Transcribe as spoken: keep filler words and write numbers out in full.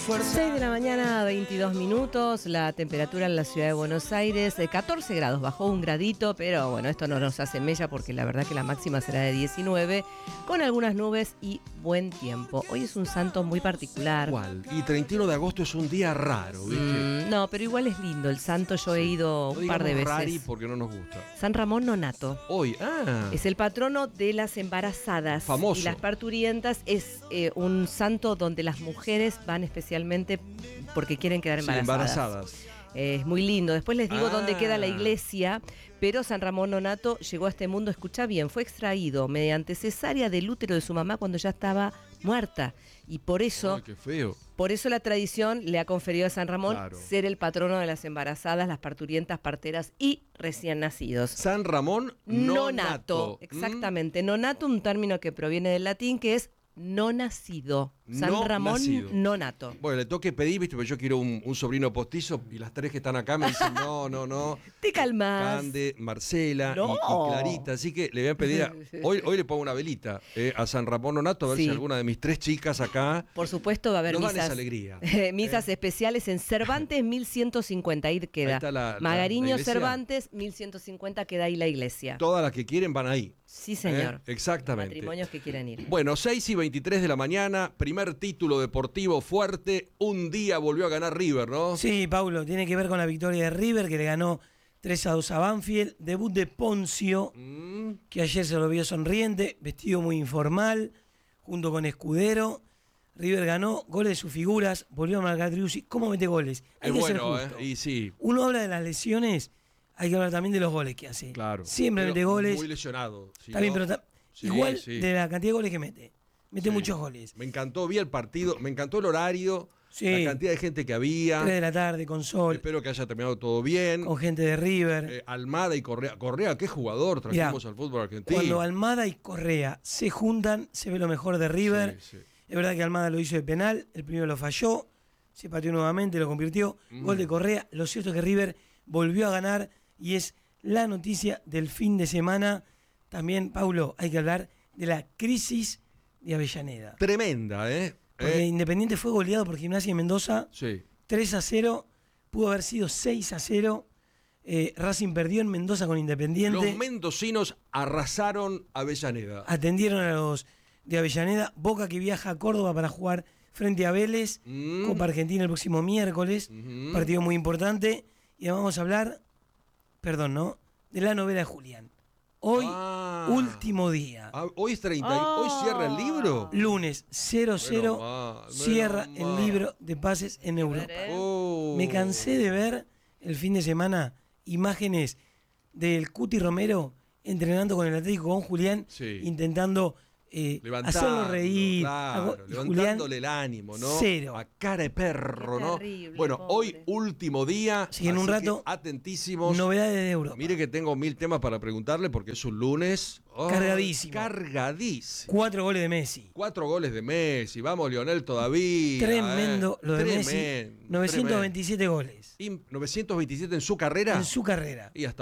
seis de la mañana, veintidós minutos, la temperatura en la ciudad de Buenos Aires, de catorce grados, bajó un gradito, pero bueno, esto no nos hace mella porque la verdad que la máxima será de diecinueve, con algunas nubes y buen tiempo. Hoy es un santo muy particular. ¿Cuál? Y treinta y uno de agosto es un día raro, ¿viste? Mm, no, pero igual es lindo, el santo yo he ido No un par de veces. rari porque no nos gusta. San Ramón Nonato. Hoy, ah. Es el patrono de las embarazadas. Famoso. Y las parturientas es eh, un santo donde las mujeres van especialmente porque quieren quedar Sí, embarazadas. embarazadas. Eh, es muy lindo. Después les digo Ah. dónde queda la iglesia, pero San Ramón Nonato llegó a este mundo, escucha bien, fue extraído mediante cesárea del útero de su mamá cuando ya estaba muerta. Y por eso, Ay, qué feo. por eso la tradición le ha conferido a San Ramón Claro. ser el patrono de las embarazadas, las parturientas, parteras y recién nacidos. San Ramón Nonato, Nonato. exactamente. Nonato, un término que proviene del latín que es no nacido. San No Ramón nacido. Nonato. Mm. Bueno, le tengo que pedir, viste, porque yo quiero un, un sobrino postizo y las tres que están acá me dicen no, no, no. Te calmas. Cande, Marcela y- No. y, Clarita. Así que le voy a pedir, a- hoy, hoy le pongo una velita eh, a San Ramón Nonato, a ver Sí. si alguna de mis tres chicas acá Por supuesto va a haber nos dan misas, esa alegría. eh, misas especiales en Cervantes mil ciento cincuenta, ahí queda. Ahí está la- la- Magariño la iglesia. Cervantes mil ciento cincuenta, queda ahí la iglesia. Todas las que quieren van ahí. Sí, señor. ¿Eh? Exactamente. Matrimonios que quieren ir. Bueno, seis y veintitrés de la mañana, primer título deportivo fuerte. Un día volvió a ganar River, ¿no? Sí, Paulo, tiene que ver con la victoria de River, que le ganó tres a dos a Banfield. Debut de Poncio, Mm, que ayer se lo vio sonriente, vestido muy informal, junto con Escudero. River ganó, goles de sus figuras, volvió a marcar Driussi. ¿Cómo mete goles? Hay es que ser bueno, justo. ¿eh? Y sí, Uno habla de las lesiones, hay que hablar también de los goles que hace. claro. Siempre Pero mete goles. Muy lesionado. si Está bien, no- pero ta- Sí, igual sí. de la cantidad de goles que mete. Mete Sí. muchos goles. Me encantó, vi el partido, me encantó el horario, Sí. la cantidad de gente que había. tres de la tarde con sol, Espero que haya terminado todo bien. con gente de River. Eh, Almada y Correa. Correa, qué jugador trajimos al fútbol argentino. Cuando Almada y Correa se juntan, se ve lo mejor de River. Sí, sí. Es verdad que Almada lo hizo de penal, el primero lo falló, se pateó nuevamente, lo convirtió. Mm. Gol de Correa. Lo cierto es que River volvió a ganar y es la noticia del fin de semana. También, Paulo, hay que hablar de la crisis de Avellaneda. Tremenda, ¿eh? Porque Eh, Independiente fue goleado por Gimnasia de Mendoza sí. tres a cero, pudo haber sido seis a cero. Eh, Racing perdió en Mendoza con Independiente. Los mendocinos arrasaron a Avellaneda. Atendieron a los de Avellaneda. Boca que viaja a Córdoba para jugar frente a Vélez. Mm. Copa Argentina el próximo miércoles. Ujú. Partido muy importante. Y ahora vamos a hablar, perdón, ¿no? De la novela de Julián. Hoy, Ah. último día. Ah, hoy es treinta. y- ¿Hoy cierra el libro? Lunes cero cero, Menos mal, cierra menos el mal. libro de pases en Europa. ¿eh? Oh. Me cansé de ver el fin de semana imágenes del Cuti Romero entrenando con el Atlético, con Julián, Sí. intentando eh, Levantando, hacerlo reír. claro, Hago- y levantándole el ánimo, ¿no? cero. A cara de perro, Qué ¿no? terrible, Bueno, pobre. hoy último día. Así que en un así rato, que atentísimos. Novedades de Europa. Mire que tengo mil temas para preguntarle porque es un lunes. Oh, Cargadísimo. Cargadísimo. Cuatro goles de Messi. Cuatro goles de Messi. Vamos, Lionel, todavía. Tremendo eh. lo de Tremendo, Messi. novecientos veintisiete goles tremendo. Y novecientos veintisiete en su carrera. en su carrera. Y hasta